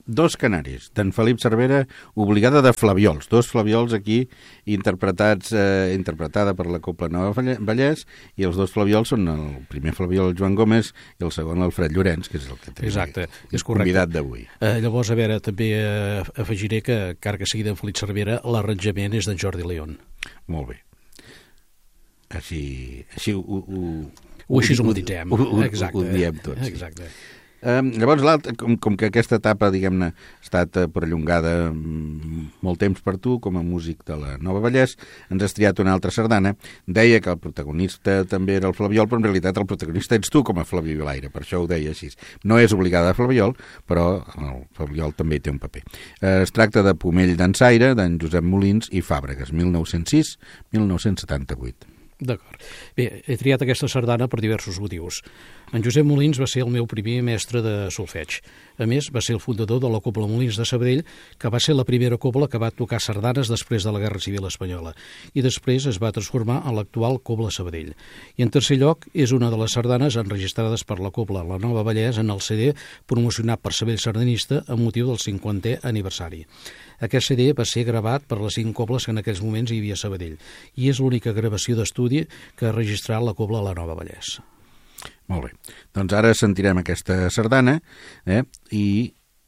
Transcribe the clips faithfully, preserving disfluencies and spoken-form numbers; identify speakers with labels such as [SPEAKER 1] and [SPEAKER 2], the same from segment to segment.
[SPEAKER 1] Dos canaris, d'en Felip Cervera, obligada de Flaviols. Dos Flaviols aquí interpretats, eh, interpretada per la Cobla Nova Vallès, i els dos Flaviols són el primer Flaviol Joan Gómez i el segon Alfred Llorenç, que és el que tenim.
[SPEAKER 2] Exacte, és
[SPEAKER 1] correcte. Convidat d'avui.
[SPEAKER 2] Eh, llavors, a veure, també eh, afegiré que, encara que sigui d'en Felip Cervera, l'arranjament és d'en Jordi León.
[SPEAKER 1] Molt bé. Així, així ho, ho,
[SPEAKER 2] ho, així ho, ho direm.
[SPEAKER 1] Ho, ho, ho diem tots.
[SPEAKER 2] Exacte.
[SPEAKER 1] Um, llavors, com, com que aquesta etapa, diguem-ne, ha estat uh, perllongada um, molt temps per tu, com a músic de la Nova Vallès, ens has triat una altra sardana. Deia que el protagonista també era el Flabiol, però en realitat el protagonista ets tu com a Flabiolaire, per això ho deia així. No és obligada a Flabiol, però el Flabiol també té un paper. Uh, es tracta de Pomell d'Ensaire, d'en Josep Molins i Fàbregas, mil nou-cents sis a mil nou-cents setanta-vuit.
[SPEAKER 2] D'acord. Bé, he triat aquesta sardana per diversos motius. En Josep Molins va ser el meu primer mestre de solfeig. A més, va ser el fundador de la Cobla Molins de Sabadell, que va ser la primera cobla que va tocar sardanes després de la Guerra Civil Espanyola, i després es va transformar en l'actual Cobla Sabadell. I en tercer lloc, és una de les sardanes enregistrades per la Cobla La Nova Vallès en el C D promocionat per Sabell Sardanista amb motiu del cinquantè aniversari. Aquest C D va ser gravat per les cinc cobles que en aquells moments hi havia a Sabadell, i és l'única gravació d'estudi que ha registrat la Cobla La Nova Vallès.
[SPEAKER 1] Molt bé. Doncs ara sentirem aquesta sardana eh, i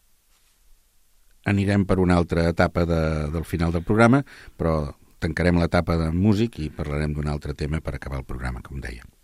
[SPEAKER 1] anirem per una altra etapa de, del final del programa, però tancarem l'etapa de músic i parlarem d'un altre tema per acabar el programa, com deia.